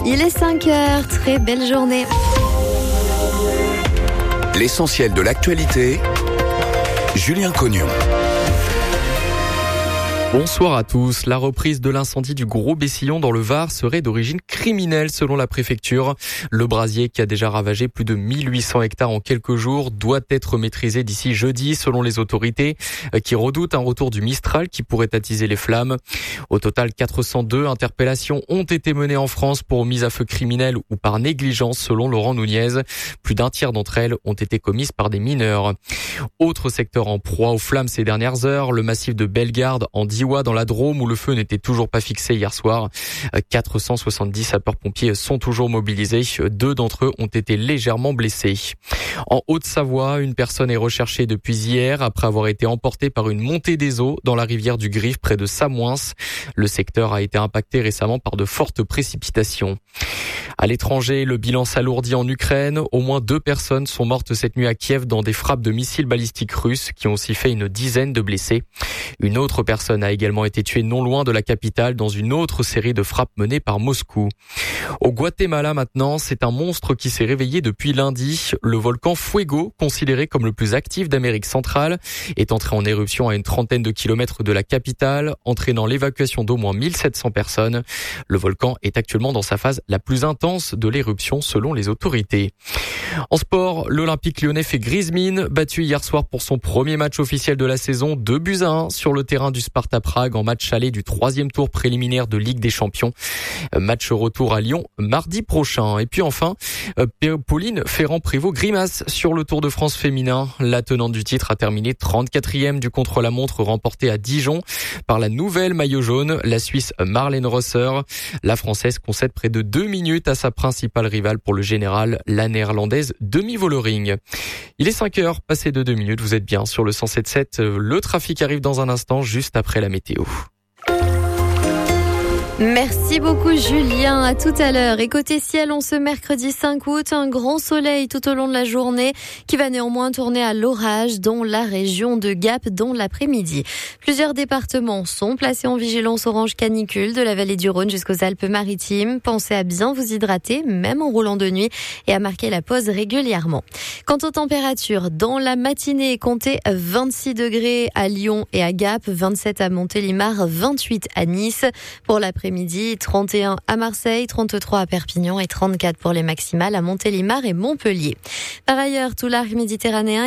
Il est 5h, très belle journée. L'essentiel de l'actualité, Julien Cognon. Bonsoir à tous. La reprise de l'incendie du Gros Bessillon dans le Var serait d'origine criminelle selon la préfecture. Le brasier, qui a déjà ravagé plus de 1800 hectares en quelques jours, doit être maîtrisé d'ici jeudi selon les autorités qui redoutent un retour du Mistral qui pourrait attiser les flammes. Au total, 402 interpellations ont été menées en France pour mise à feu criminelle ou par négligence selon Laurent Nunez. Plus d'un tiers d'entre elles ont été commises par des mineurs. Autre secteur en proie aux flammes ces dernières heures, le massif de Bellegarde en Diois dans la Drôme où le feu n'était toujours pas fixé hier soir. 470 sapeurs-pompiers sont toujours mobilisés. 2 d'entre eux ont été légèrement blessés. En Haute-Savoie, une personne est recherchée depuis hier après avoir été emportée par une montée des eaux dans la rivière du Griffe près de Samoins. Le secteur a été impacté récemment par de fortes précipitations. À l'étranger, le bilan s'alourdit en Ukraine. Au moins 2 personnes sont mortes cette nuit à Kiev dans des frappes de missiles balistiques russes qui ont aussi fait une dizaine de blessés. Une autre personne a également été tuée non loin de la capitale dans une autre série de frappes menées par Moscou. Au Guatemala maintenant, c'est un monstre qui s'est réveillé depuis lundi. Le volcan Fuego, considéré comme le plus actif d'Amérique centrale, est entré en éruption à une trentaine de kilomètres de la capitale, entraînant l'évacuation d'au moins 1700 personnes. Le volcan est actuellement dans sa phase la plus intense de l'éruption selon les autorités. En sport, l'Olympique lyonnais fait grise mine, battu hier soir pour son premier match officiel de la saison, 2-1 sur le terrain du Sparta Prague en match aller du 3e tour préliminaire de Ligue des Champions. Match retour à Lyon mardi prochain. Et puis enfin, Pauline Ferrand-Prévot-Grimace sur le Tour de France féminin. La tenante du titre a terminé 34e du contre-la-montre remporté à Dijon par la nouvelle maillot jaune, la Suisse Marlène Rosser. La Française concède près de 2 minutes à sa principale rivale pour le général, la Néerlandaise Demi Vollering. Il est 5h, passé de 2 minutes, vous êtes bien sur le 107.7. Le trafic arrive dans un instant, juste après la météo. Merci beaucoup Julien, à tout à l'heure. Et côté ciel, on ce mercredi 5 août, un grand soleil tout au long de la journée qui va néanmoins tourner à l'orage dans la région de Gap dans l'après-midi. Plusieurs départements sont placés en vigilance orange canicule de la vallée du Rhône jusqu'aux Alpes-Maritimes. Pensez à bien vous hydrater, même en roulant de nuit, et à marquer la pause régulièrement. Quant aux températures, dans la matinée, comptez 26 degrés à Lyon et à Gap, 27 à Montélimar, 28 à Nice. Pour l'après-midi, 31 à Marseille, 33 à Perpignan et 34 pour les maximales à Montélimar et Montpellier. Par ailleurs, tout l'arc méditerranéen